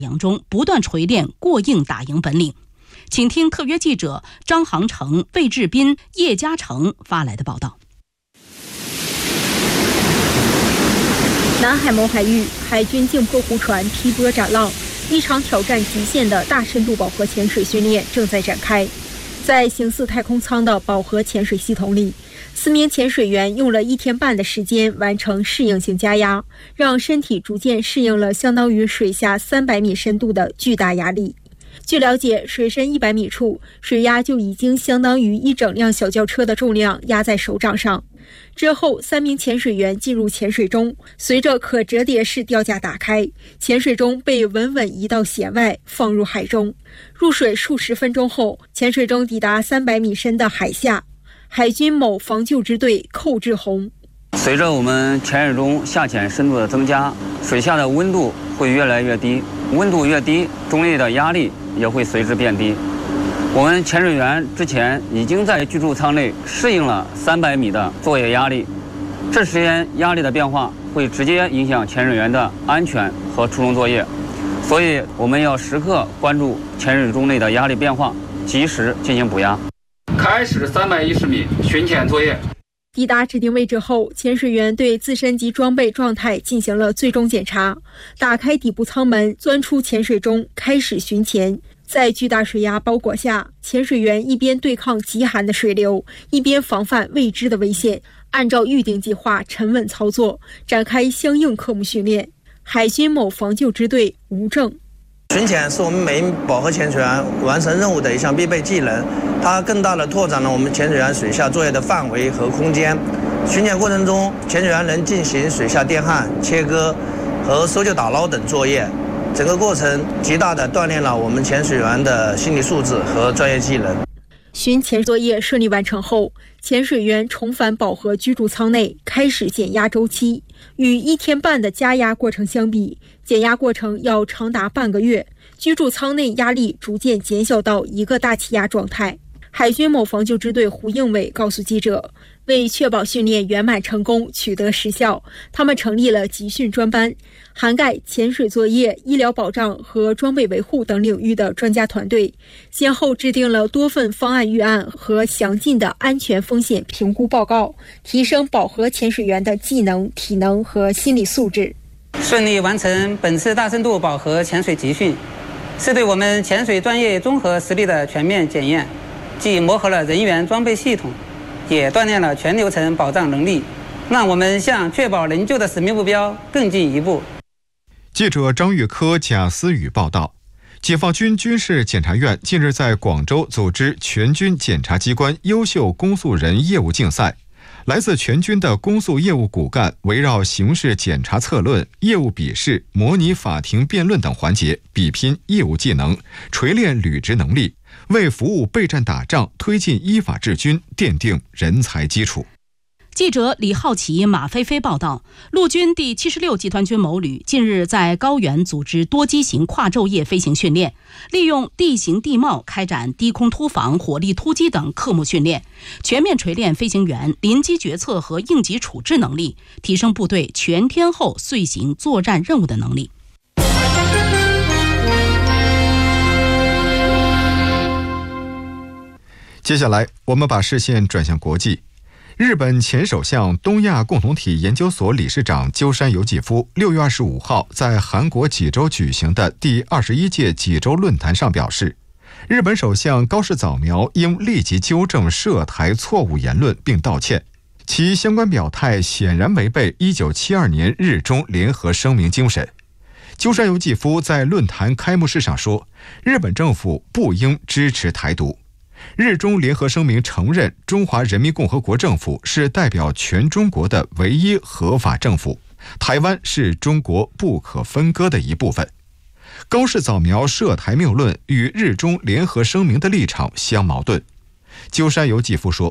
洋中不断锤炼过硬打赢本领。请听特约记者张航成、魏志斌、叶嘉诚发来的报道。 南海某海域，海军静泊湖船劈波斩浪，一场挑战极限的大深度饱和潜水训练正在展开。在形似太空舱的饱和潜水系统里，4名潜水员用了1天半的时间完成适应性加压，让身体逐渐适应了相当于水下300米深度的巨大压力。据了解，水深100米处，水压就已经相当于一整辆小轿车的重量压在手掌上。之后，3名潜水员进入潜水钟，随着可折叠式吊架打开，潜水钟被稳稳移到舷外，放入海中。入水数十分钟后，潜水钟抵达300米深的海下。海军某防救支队寇志宏： 随着我们潜水钟下潜深度的增加，水下的温度会越来越低，温度越低，钟内的压力也会随之变低。我们潜水员之前已经在居住舱内适应了300米的作业压力，这时间压力的变化会直接影响潜水员的安全和出舱作业，所以我们要时刻关注潜水钟内的压力变化，及时进行补压。开始310米巡潜作业。 抵达指定位置后，潜水员对自身及装备状态进行了最终检查，打开底部舱门，钻出潜水钟，开始巡潜。在巨大水压包裹下，潜水员一边对抗极寒的水流，一边防范未知的危险，按照预定计划沉稳操作，展开相应科目训练。海军某防救支队吴正： 巡潜是我们每一饱和潜水员完成任务的一项必备技能，它更大的拓展了我们潜水员水下作业的范围和空间。巡潜过程中，潜水员能进行水下电焊、切割和搜救打捞等作业，整个过程极大地锻炼了我们潜水员的心理素质和专业技能。 巡潜作业顺利完成后，潜水员重返饱和居住舱内，开始减压周期。与1天半的加压过程相比，减压过程要长达半个月，居住舱内压力逐渐减小到一个大气压状态。海军某防救支队胡应伟告诉记者，为确保训练圆满成功取得实效，他们成立了集训专班，涵盖潜水作业、医疗保障和装备维护等领域的专家团队，先后制定了多份方案预案和详尽的安全风险评估报告，提升饱和潜水员的技能、体能和心理素质。 顺利完成本次大深度饱和潜水集训，是对我们潜水专业综合实力的全面检验，既磨合了人员装备系统，也锻炼了全流程保障能力，让我们向确保人救的使命目标更进一步。 记者张玉科、贾思雨报道。解放军军事检察院近日在广州组织全军检察机关优秀公诉人业务竞赛，来自全军的公诉业务骨干围绕刑事检察策论、业务笔试、模拟法庭辩论等环节比拼业务技能，锤炼履职能力，为服务备战打仗、推进依法治军奠定人才基础。 记者李浩奇、马飞飞报道，陆军第76集团军某旅近日在高原组织多机型跨昼夜飞行训练，利用地形地貌开展低空突防、火力突击等科目训练，全面锤炼飞行员临机决策和应急处置能力，提升部队全天候遂行作战任务的能力。 接下来，我们把视线转向国际。日本前首相、东亚共同体研究所理事长鸠山由纪夫6月25号在韩国济州举行的第21届济州论坛上表示，日本首相高市早苗应立即纠正涉台错误言论并道歉，其相关表态显然违背1972年日中联合声明精神。鸠山由纪夫在论坛开幕式上说，日本政府不应支持台独。日中联合声明承认中华人民共和国政府是代表全中国的唯一合法政府，台湾是中国不可分割的一部分。高市早苗涉台谬论与日中联合声明的立场相矛盾。鸠山由纪夫说，